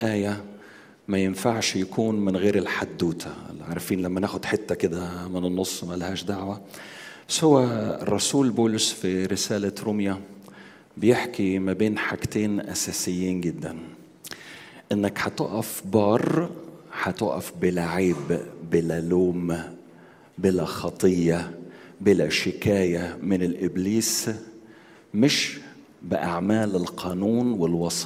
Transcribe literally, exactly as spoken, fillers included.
آية ما ينفعش يكون من غير الحدوتة. عارفين لما ناخد حتة كده من النص ما لهاش دعوة. بس هو الرسول بولس في رسالة روميا بيحكي ما بين حاجتين أساسيين جدا: إنك هتقف بار، هتقف بلا عيب، بلا لوم، بلا خطية، بلا شكاية من الإبليس، مش بأعمال القانون والوصية